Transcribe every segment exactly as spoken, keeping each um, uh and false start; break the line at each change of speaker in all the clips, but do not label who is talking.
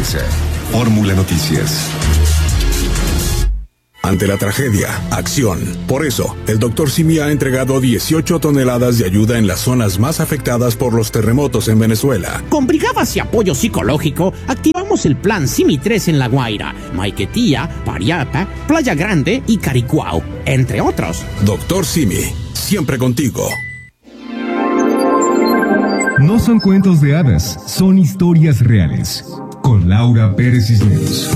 Televisa. Fórmula Noticias.
Ante la tragedia, acción. Por eso, el doctor Simi ha entregado dieciocho toneladas de ayuda en las zonas más afectadas por los terremotos en Venezuela.
Con brigadas y apoyo psicológico, activamos el plan Simi tres en La Guaira, Maiquetía, Pariapa, Playa Grande y Caricuao, entre otros.
Doctor Simi, siempre contigo.
No son cuentos de hadas, son historias reales. Con Laura Pérez Cisneros.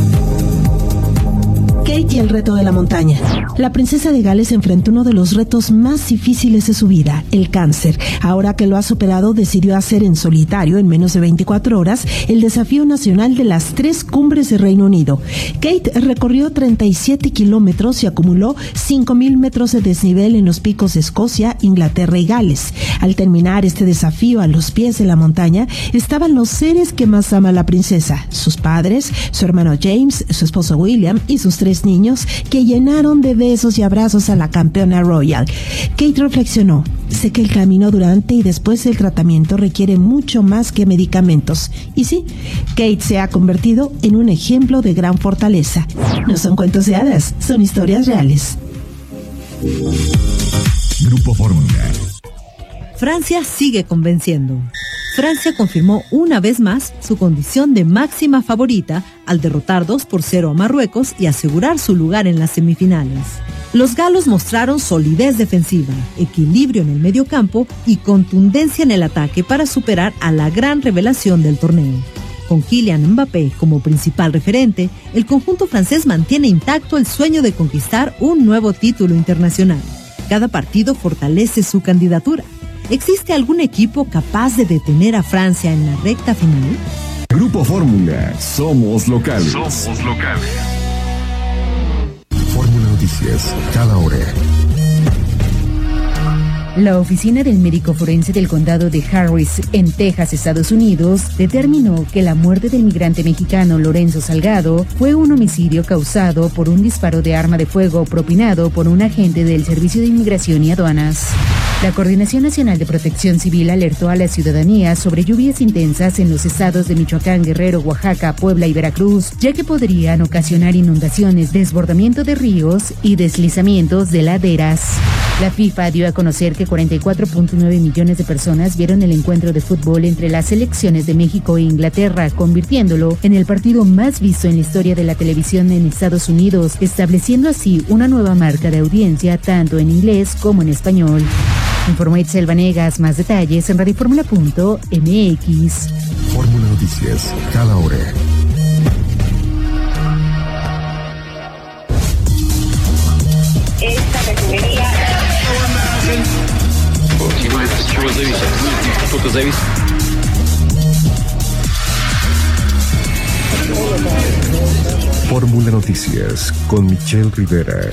Kate y el reto de la montaña. La princesa de Gales enfrentó uno de los retos más difíciles de su vida, el cáncer. Ahora que lo ha superado, decidió hacer en solitario, en menos de veinticuatro horas, el desafío nacional de las tres cumbres de Reino Unido. Kate recorrió treinta y siete kilómetros y acumuló cinco mil metros de desnivel en los picos de Escocia, Inglaterra y Gales. Al terminar este desafío a los pies de la montaña, estaban los seres que más ama la princesa, sus padres, su hermano James, su esposo William y sus tres niños, que llenaron de besos y abrazos a la campeona royal. Kate reflexionó: sé que el camino durante y después del tratamiento requiere mucho más que medicamentos. Y sí, Kate se ha convertido en un ejemplo de gran fortaleza. No son cuentos de hadas, son historias reales.
Grupo Fórmula.
Francia sigue convenciendo. Francia confirmó una vez más su condición de máxima favorita al derrotar dos por cero a Marruecos y asegurar su lugar en las semifinales. Los galos mostraron solidez defensiva, equilibrio en el mediocampo y contundencia en el ataque para superar a la gran revelación del torneo. Con Kylian Mbappé como principal referente, el conjunto francés mantiene intacto el sueño de conquistar un nuevo título internacional. Cada partido fortalece su candidatura. ¿Existe algún equipo capaz de detener a Francia en la recta final?
Grupo Fórmula, somos locales.
Somos locales.
Fórmula Noticias, cada hora.
La oficina del médico forense del condado de Harris, en Texas, Estados Unidos, determinó que la muerte del migrante mexicano Lorenzo Salgado fue un homicidio causado por un disparo de arma de fuego propinado por un agente del Servicio de Inmigración y Aduanas. La Coordinación Nacional de Protección Civil alertó a la ciudadanía sobre lluvias intensas en los estados de Michoacán, Guerrero, Oaxaca, Puebla y Veracruz, ya que podrían ocasionar inundaciones, desbordamiento de ríos y deslizamientos de laderas. La FIFA dio a conocer que cuarenta y cuatro punto nueve millones de personas vieron el encuentro de fútbol entre las selecciones de México e Inglaterra, convirtiéndolo en el partido más visto en la historia de la televisión en Estados Unidos, estableciendo así una nueva marca de audiencia tanto en inglés como en español. Informó Itzel Vanegas. Más detalles en radioformula punto m x.
Fórmula Noticias, cada hora.
Esta refinería.
Fórmula Noticias con Michelle Rivera.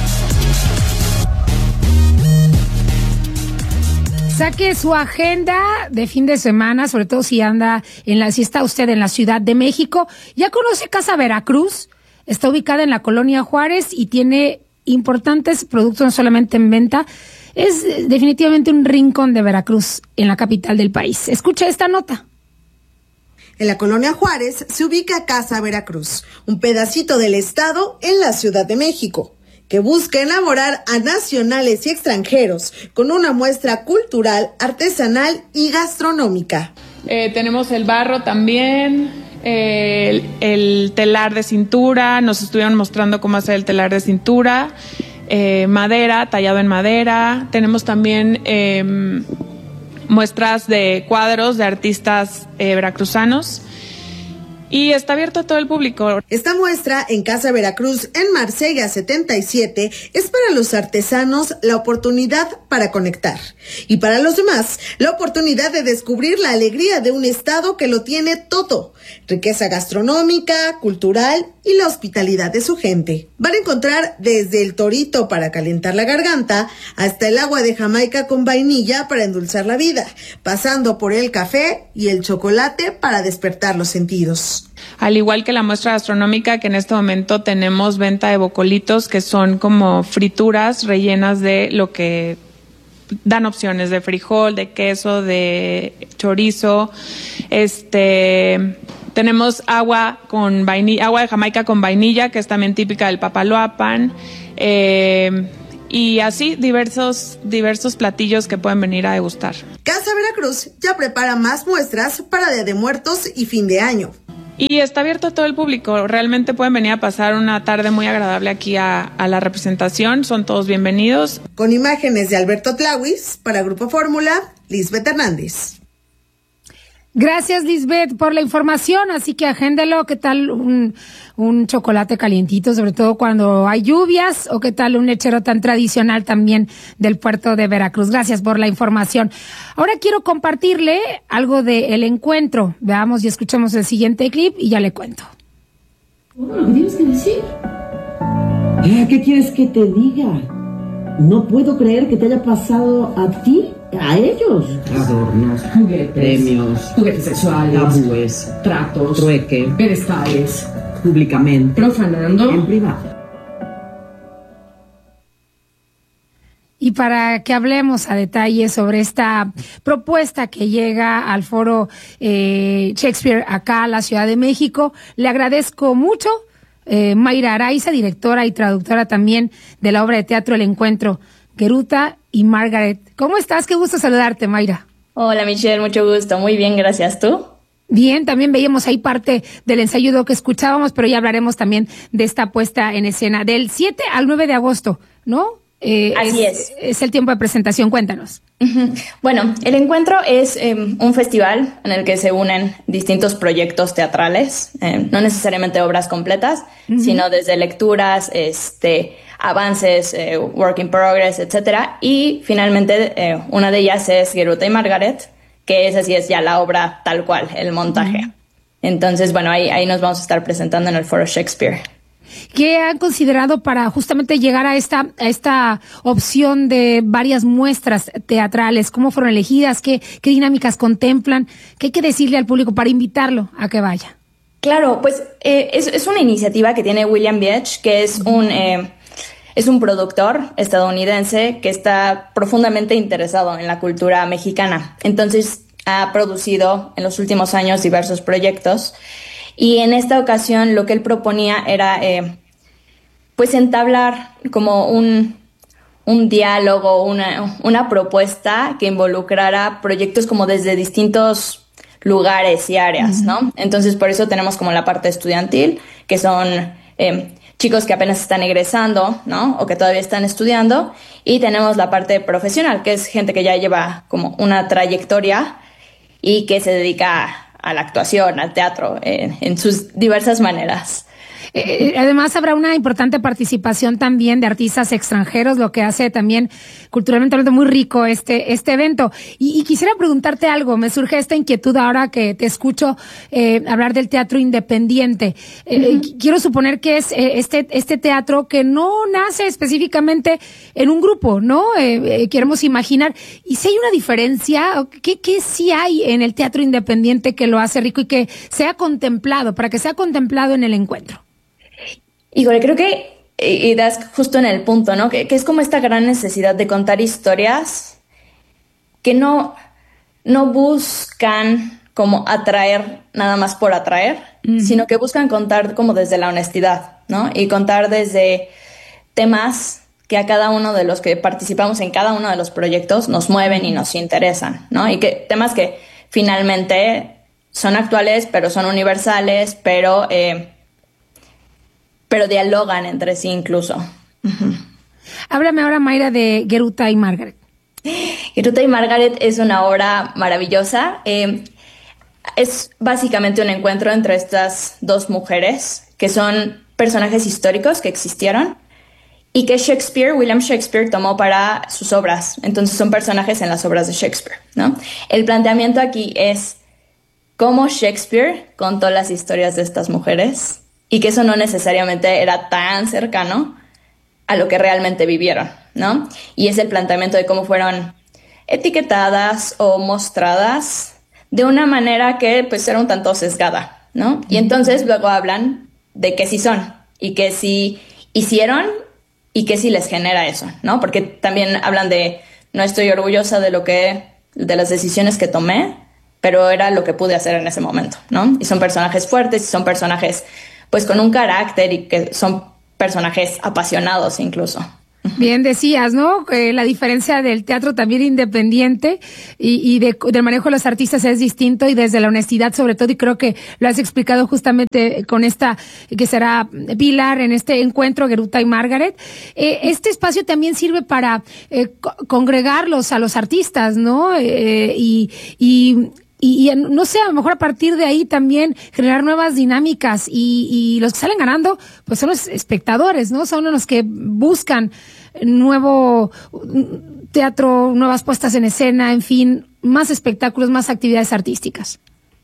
Saque su agenda de fin de semana, sobre todo si anda en la, si está usted en la Ciudad de México. ¿Ya conoce Casa Veracruz? Está ubicada en la Colonia Juárez y tiene importantes productos no solamente en venta. Es definitivamente un rincón de Veracruz en la capital del país. Escuche esta nota.
En la Colonia Juárez se ubica Casa Veracruz, un pedacito del estado en la Ciudad de México, que busca enamorar a nacionales y extranjeros con una muestra cultural, artesanal y gastronómica.
Eh, tenemos el barro también, eh, el, el telar de cintura, nos estuvieron mostrando cómo hacer el telar de cintura, eh, madera, tallado en madera. Tenemos también eh, muestras de cuadros de artistas eh, veracruzanos. Y está abierto a todo el público.
Esta muestra en Casa Veracruz, en Marsella setenta y siete, es para los artesanos la oportunidad para conectar. Y para los demás, la oportunidad de descubrir la alegría de un estado que lo tiene todo. Riqueza gastronómica, cultural y la hospitalidad de su gente. Van a encontrar desde el torito para calentar la garganta hasta el agua de Jamaica con vainilla para endulzar la vida, pasando por el café y el chocolate para despertar los sentidos.
Al igual que la muestra gastronómica, que en este momento tenemos venta de bocolitos, que son como frituras rellenas de lo que dan opciones de frijol, de queso, de chorizo, este tenemos agua con vainilla, agua de Jamaica con vainilla, que es también típica del Papaloapan, eh, y así diversos, diversos platillos que pueden venir a degustar.
Casa Veracruz ya prepara más muestras para Día de Muertos y fin de año.
Y está abierto a todo el público. Realmente pueden venir a pasar una tarde muy agradable aquí a, a la representación. Son todos bienvenidos.
Con imágenes de Alberto Tlawis, para Grupo Fórmula, Lisbeth Hernández.
Gracias, Lisbeth, por la información, así que agéndelo. ¿Qué tal un, un chocolate calientito, sobre todo cuando hay lluvias? ¿O qué tal un lechero tan tradicional también del puerto de Veracruz? Gracias por la información. Ahora quiero compartirle algo del encuentro. Veamos y escuchemos el siguiente clip y ya le cuento.
Bueno, ¿qué tienes que decir? ¿Qué quieres que te diga? No puedo creer que te haya pasado a ti, a ellos.
Adornos, juguetes, premios, juguetes sexuales, tabúes, tratos, trueque, pedestales, públicamente, profanando, en privado.
Y para que hablemos a detalle sobre esta propuesta que llega al foro eh, Shakespeare acá a la Ciudad de México, le agradezco mucho eh, Mayra Araiza, directora y traductora también de la obra de teatro El Encuentro, Geruta y Margaret. ¿Cómo estás? Qué gusto saludarte, Mayra.
Hola, Michelle, mucho gusto. Muy bien, gracias. ¿Tú?
Bien, también veíamos ahí parte del ensayo que escuchábamos, pero ya hablaremos también de esta puesta en escena del siete al nueve de agosto, ¿no? Eh,
Así
es,
es.
Es el tiempo de presentación, cuéntanos.
Uh-huh. Bueno, El Encuentro es eh, un festival en el que se unen distintos proyectos teatrales, eh, no necesariamente obras completas, uh-huh. sino desde lecturas, este, avances, eh, work in progress, etcétera. Y finalmente eh, una de ellas es Geruta y Margaret, que esa sí es ya la obra tal cual, el montaje. Uh-huh. Entonces, bueno, ahí, ahí nos vamos a estar presentando en el Foro Shakespeare.
¿Qué han considerado para justamente llegar a esta, a esta opción de varias muestras teatrales? ¿Cómo fueron elegidas? ¿Qué, qué dinámicas contemplan? ¿Qué hay que decirle al público para invitarlo a que vaya?
Claro, pues eh, es, es una iniciativa que tiene William Biech, que es un, eh, es un productor estadounidense que está profundamente interesado en la cultura mexicana. Entonces ha producido en los últimos años diversos proyectos. Y en esta ocasión lo que él proponía era eh, pues entablar como un, un diálogo, una, una propuesta que involucrara proyectos como desde distintos lugares y áreas, uh-huh. ¿no? Entonces por eso tenemos como la parte estudiantil, que son eh, chicos que apenas están egresando, ¿no? O que todavía están estudiando, y tenemos la parte profesional, que es gente que ya lleva como una trayectoria y que se dedica a a la actuación, al teatro, eh, en sus diversas maneras.
Eh, además habrá una importante participación también de artistas extranjeros, lo que hace también culturalmente muy rico este este evento. Y, y quisiera preguntarte algo, me surge esta inquietud ahora que te escucho eh, hablar del teatro independiente. Eh, uh-huh. Quiero suponer que es eh, este este teatro que no nace específicamente en un grupo, ¿no? Eh, eh, queremos imaginar. ¿Y si hay una diferencia? ¿Qué, qué sí hay en el teatro independiente que lo hace rico y que sea contemplado, para que sea contemplado en el encuentro?
Híjole, creo que, y das justo en el punto, ¿no? Que, que es como esta gran necesidad de contar historias que no, no buscan como atraer nada más por atraer, uh-huh. sino que buscan contar como desde la honestidad, ¿no? Y contar desde temas que a cada uno de los que participamos en cada uno de los proyectos nos mueven y nos interesan, ¿no? Y que temas que finalmente son actuales, pero son universales, pero... Eh, pero dialogan entre sí incluso. Uh-huh.
Háblame ahora, Mayra, de Geruta y Margaret.
Geruta y Margaret es una obra maravillosa. Eh, es básicamente un encuentro entre estas dos mujeres, que son personajes históricos que existieron y que Shakespeare, William Shakespeare, tomó para sus obras. Entonces son personajes en las obras de Shakespeare, ¿no? El planteamiento aquí es cómo Shakespeare contó las historias de estas mujeres, y que eso no necesariamente era tan cercano a lo que realmente vivieron, ¿no? Y es el planteamiento de cómo fueron etiquetadas o mostradas de una manera que pues era un tanto sesgada, ¿no? Y entonces luego hablan de qué sí son y qué sí hicieron y qué sí les genera eso, ¿no? Porque también hablan de no estoy orgullosa de lo que, de las decisiones que tomé, pero era lo que pude hacer en ese momento, ¿no? Y son personajes fuertes, y son personajes pues con un carácter y que son personajes apasionados incluso.
Bien decías, ¿no? Eh, la diferencia del teatro también independiente y, y de, del manejo de los artistas es distinto, y desde la honestidad sobre todo, y creo que lo has explicado justamente con esta, que será Pilar en este encuentro, Geruta y Margaret. Eh, este espacio también sirve para eh, co- congregarlos a los artistas, ¿no? Eh, y, y Y, y no sé, a lo mejor a partir de ahí también generar nuevas dinámicas, y, y los que salen ganando pues son los espectadores, ¿no? Son los que buscan nuevo teatro, nuevas puestas en escena, en fin, más espectáculos, más actividades artísticas.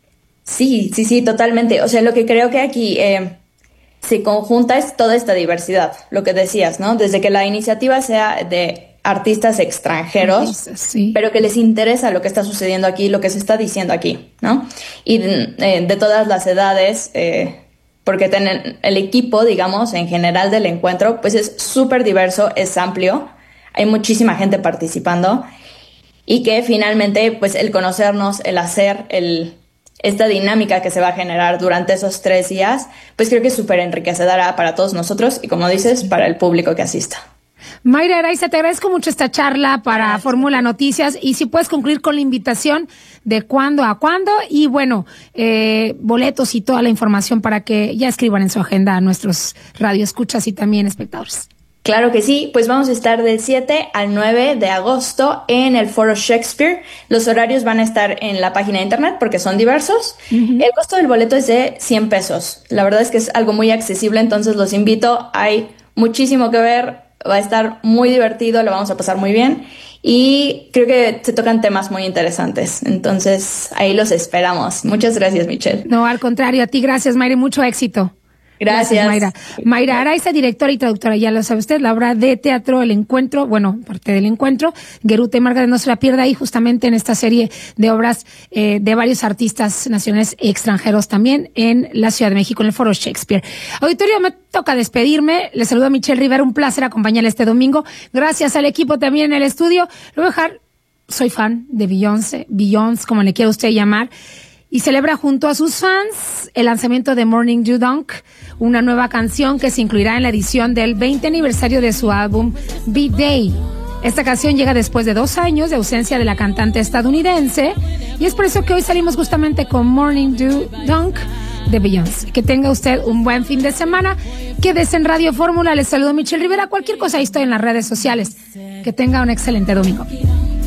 Sí, sí, sí, totalmente. O sea, lo que creo que aquí eh, se conjunta es toda esta diversidad, lo que decías, ¿no? Desde que la iniciativa sea de artistas extranjeros,
Artistas, sí.
pero que les interesa lo que está sucediendo aquí, lo que se está diciendo aquí, ¿no? Y de, eh, de todas las edades, eh, porque tienen el equipo, digamos, en general del encuentro, pues es súper diverso, es amplio, hay muchísima gente participando, y que finalmente, pues el conocernos, el hacer, el, esta dinámica que se va a generar durante esos tres días, pues creo que es súper enriquecedora para todos nosotros y, como dices, para el público que asista.
Mayra Araiza, te agradezco mucho esta charla para Fórmula Noticias, y si puedes concluir con la invitación de cuándo a cuándo, y bueno, eh, boletos y toda la información para que ya escriban en su agenda a nuestros radioescuchas y también espectadores.
Claro que sí, pues vamos a estar del siete al nueve de agosto en el Foro Shakespeare. Los horarios van a estar en la página de internet porque son diversos. Uh-huh. El costo del boleto es de cien pesos. La verdad es que es algo muy accesible, entonces los invito. Hay muchísimo que ver. Va a estar muy divertido, lo vamos a pasar muy bien, y creo que se tocan temas muy interesantes. Entonces, ahí los esperamos. Muchas gracias, Michelle.
No, al contrario, a ti gracias, Mayra, mucho éxito.
Gracias.
Gracias, Mayra. Mayra Araiza, directora y traductora, ya lo sabe usted, la obra de teatro El Encuentro, bueno, parte del Encuentro, Geruta y Margaret, no se la pierda ahí, justamente en esta serie de obras eh, de varios artistas nacionales y extranjeros también en la Ciudad de México, en el Foro Shakespeare. Auditorio, me toca despedirme, les saludo a Michelle Rivera, un placer acompañarle este domingo, gracias al equipo también en el estudio. Lo voy a dejar, soy fan de Beyoncé, Beyoncé, como le quiera usted llamar, y celebra junto a sus fans el lanzamiento de Morning Dew Dunk, una nueva canción que se incluirá en la edición del veinte aniversario de su álbum Big Day. Esta canción llega después de dos años de ausencia de la cantante estadounidense, y es por eso que hoy salimos justamente con Morning Dew Dunk de Beyoncé. Que tenga usted un buen fin de semana. Quédese en Radio Fórmula. Les saludo Michelle Rivera. Cualquier cosa ahí estoy en las redes sociales. Que tenga un excelente domingo.